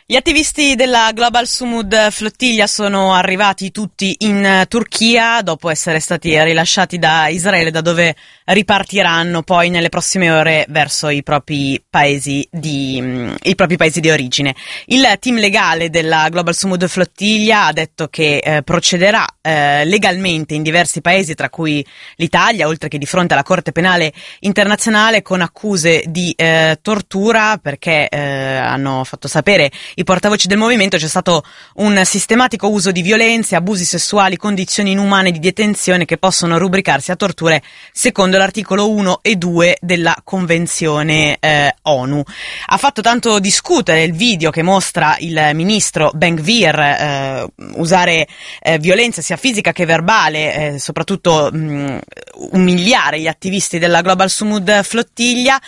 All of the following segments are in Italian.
Gli attivisti della Global Sumud Flottiglia sono arrivati tutti in Turchia dopo essere stati rilasciati da Israele, da dove ripartiranno poi nelle prossime ore verso i propri paesi di origine. Il team legale della Global Sumud Flottiglia ha detto che procederà legalmente in diversi paesi, tra cui l'Italia, oltre che di fronte alla Corte Penale Internazionale, con accuse di tortura, perché hanno fatto sapere i portavoci del movimento c'è stato un sistematico uso di violenze, abusi sessuali, condizioni inumane di detenzione che possono rubricarsi a torture secondo l'articolo 1 e 2 della Convenzione ONU. Ha fatto tanto discutere il video che mostra il ministro Ben-Gvir usare violenza sia fisica che verbale, soprattutto umiliare gli attivisti della Global Sumud Flottiglia.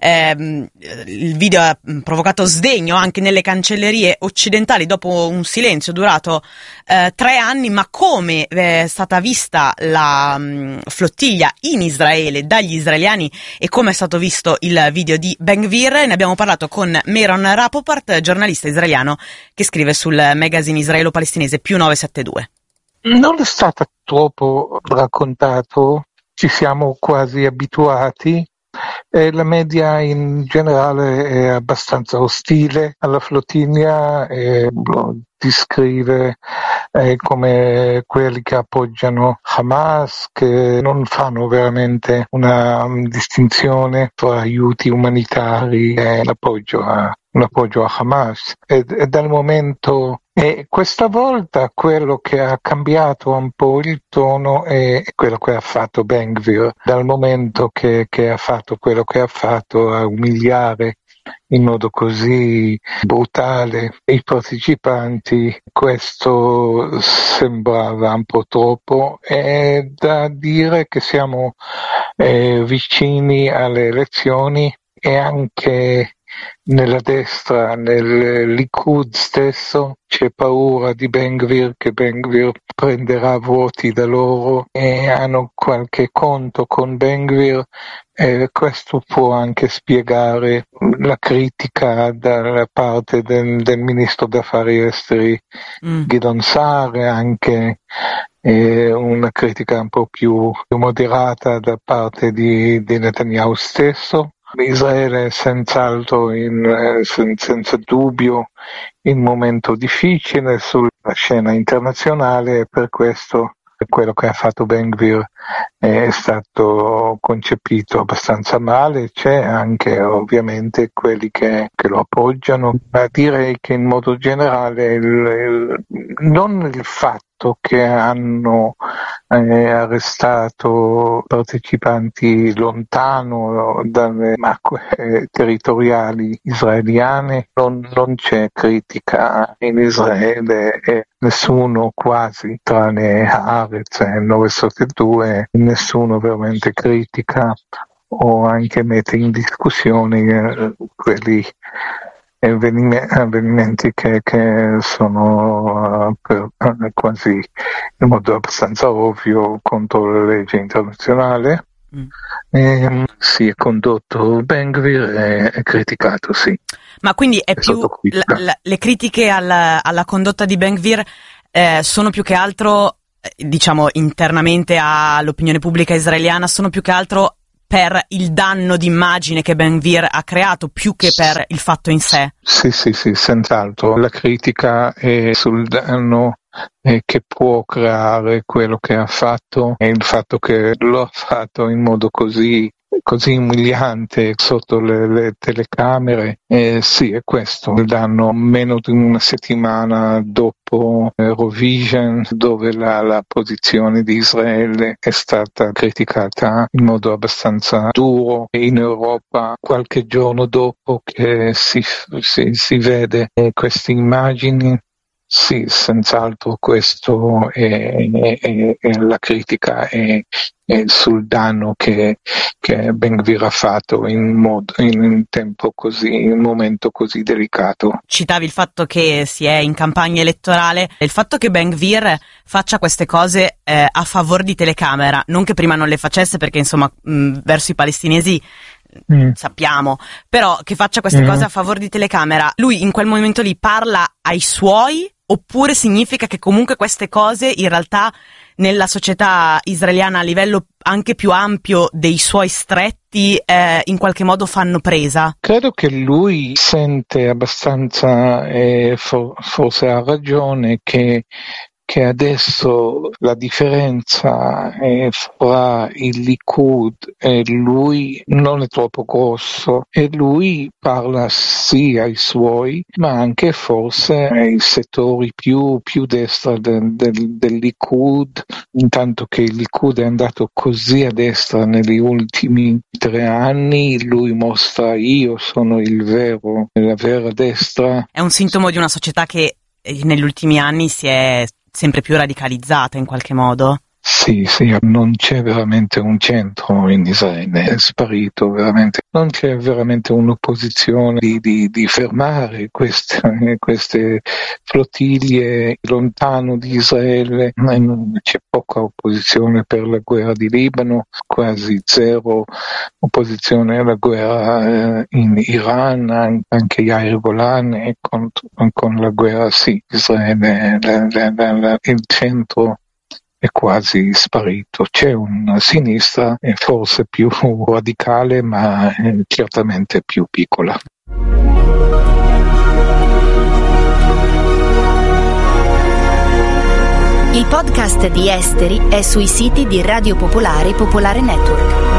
Il video ha provocato sdegno anche nelle cancellerie occidentali dopo un silenzio durato 3 anni, ma come è stata vista la flottiglia in Israele dagli israeliani e come è stato visto il video di Ben-Gvir, ne abbiamo parlato con Meron Rapoport, giornalista israeliano che scrive sul magazine israelo-palestinese Più 972. Non è stato troppo raccontato, ci siamo quasi abituati. La media in generale è abbastanza ostile alla flottiglia e lo descrive come quelli che appoggiano Hamas, che non fanno veramente una distinzione tra aiuti umanitari e l'appoggio a Hamas. E dal momento questa volta quello che ha cambiato un po' il tono è quello che ha fatto Ben-Gvir, dal momento che ha fatto quello che ha fatto, a umiliare in modo così brutale i partecipanti. Questo sembrava un po' troppo. È da dire che siamo vicini alle elezioni e anche nella destra, nel Likud stesso, c'è paura di Ben-Gvir, che Ben-Gvir prenderà voti da loro e hanno qualche conto con Ben-Gvir. Questo può anche spiegare la critica dalla parte del ministro d'affari esteri Gideon Sa'ar, anche una critica un po' più moderata da parte di Netanyahu stesso. Israele è senz'altro senza dubbio in un momento difficile sulla scena internazionale, e per questo quello che ha fatto Ben-Gvir è stato concepito abbastanza male. C'è anche ovviamente quelli che lo appoggiano, ma direi che in modo generale non il fatto che hanno arrestato partecipanti lontano dalle acque territoriali israeliane, non c'è critica in Israele e nessuno, quasi tranne Haaretz e 972, nessuno veramente critica o anche mette in discussione quegli avvenimenti che sono quasi in modo abbastanza ovvio contro la legge internazionale. Si è condotto Ben-Gvir, è criticato, sì. Ma quindi è più le critiche alla condotta di Ben-Gvir sono più che altro, diciamo, internamente all'opinione pubblica israeliana, sono più che altro per il danno d'immagine che Ben-Gvir ha creato, più che per il fatto in sé? Sì, senz'altro. La critica è sul danno che può creare quello che ha fatto, e il fatto che lo ha fatto in modo così umiliante sotto le telecamere. Sì, è questo il danno. Meno di una settimana dopo Eurovision, dove la posizione di Israele è stata criticata in modo abbastanza duro, e in Europa qualche giorno dopo che si vede queste immagini. Sì, senz'altro questo è la critica è sul danno che Ben-Gvir ha fatto in un momento così delicato. Citavi il fatto che si è in campagna elettorale, il fatto che Ben-Gvir faccia queste cose a favore di telecamera, non che prima non le facesse, perché insomma verso i palestinesi sappiamo, però che faccia queste cose a favore di telecamera, lui in quel momento lì parla ai suoi, oppure significa che comunque queste cose in realtà nella società israeliana a livello anche più ampio dei suoi stretti in qualche modo fanno presa? Credo che lui sente abbastanza, forse ha ragione, che adesso la differenza fra il Likud e lui non è troppo grosso, e lui parla sì ai suoi, ma anche forse ai settori più destra del Likud, intanto che il Likud è andato così a destra negli ultimi 3 anni, lui mostra: io sono la vera destra. È un sintomo di una società che negli ultimi anni si è sempre più radicalizzata in qualche modo? Sì, non c'è veramente un centro in Israele, è sparito veramente. Non c'è veramente un'opposizione di fermare queste flottiglie lontano di Israele. C'è poca opposizione per la guerra di Libano, quasi zero opposizione alla guerra in Iran, anche Yair Golan con la guerra, sì, Israele, il centro è quasi sparito. C'è una sinistra forse più radicale, ma certamente più piccola. Il podcast di Esteri è sui siti di Radio Popolare e Popolare Network.